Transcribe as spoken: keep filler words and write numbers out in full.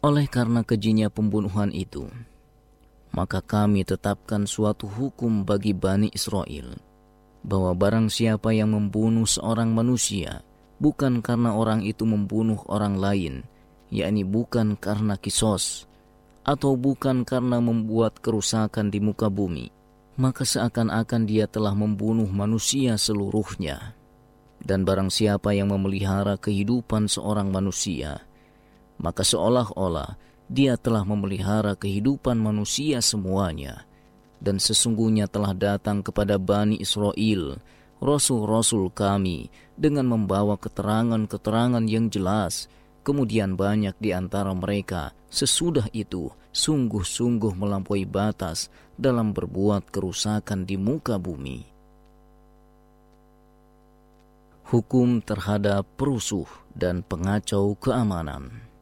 Oleh karena kejinya pembunuhan itu, maka kami tetapkan suatu hukum bagi Bani Israel, bahwa barang siapa yang membunuh seorang manusia, bukan karena orang itu membunuh orang lain, yakni bukan karena kisos, atau bukan karena membuat kerusakan di muka bumi, maka seakan-akan dia telah membunuh manusia seluruhnya. Dan barang siapa yang memelihara kehidupan seorang manusia, maka seolah-olah dia telah memelihara kehidupan manusia semuanya. Dan sesungguhnya telah datang kepada Bani Israel rasul-rasul kami dengan membawa keterangan-keterangan yang jelas. Kemudian banyak di antara mereka sesudah itu sungguh-sungguh melampaui batas dalam berbuat kerusakan di muka bumi. Hukum terhadap perusuh dan pengacau keamanan.